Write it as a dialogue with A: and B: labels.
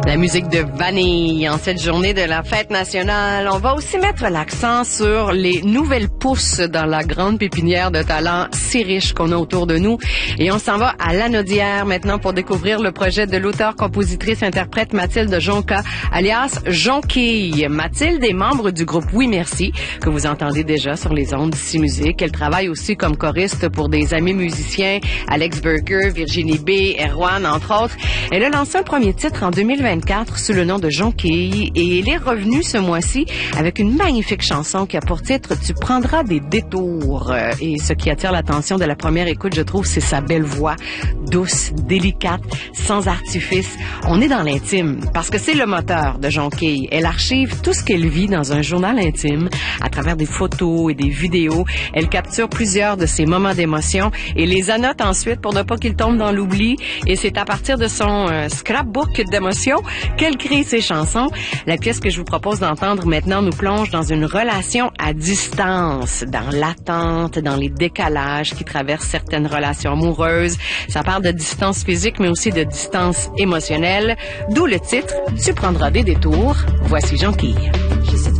A: La musique de Vanille en cette journée de la fête nationale. On va aussi mettre l'accent sur les nouvelles pousses dans la grande pépinière de talents si riche qu'on a autour de nous. Et on s'en va à Lanaudière maintenant pour découvrir le projet de l'auteur-compositrice-interprète Mathilde Jonca, alias Jonquille. Mathilde est membre du groupe Oui Merci, que vous entendez déjà sur les ondes d'ici Musique. Elle travaille aussi comme choriste pour des amis musiciens, Alex Burger, Virginie B, Erwan, entre autres. Elle a lancé un premier titre en 2024 sous le nom de Jonquille et elle est revenue ce mois-ci avec une magnifique chanson qui a pour titre « Tu prendras des détours ». Et ce qui attire l'attention de la première écoute, je trouve, c'est sa belle voix, douce, délicate, sans artifice. On est dans l'intime parce que c'est le moteur de Jonquille. Elle archive tout ce qu'elle vit dans un journal intime à travers des photos et des vidéos. Elle capture plusieurs de ses moments d'émotion et les annote ensuite pour ne pas qu'ils tombent dans l'oubli. Et c'est à partir de son scrapbook d'émotions qu'elle crée ses chansons. La pièce que je vous propose d'entendre maintenant nous plonge dans une relation à distance, dans l'attente, dans les décalages qui traversent certaines relations amoureuses. Ça parle de distance physique, mais aussi de distance émotionnelle, d'où le titre « Tu prendras des détours ». Voici Jonquille.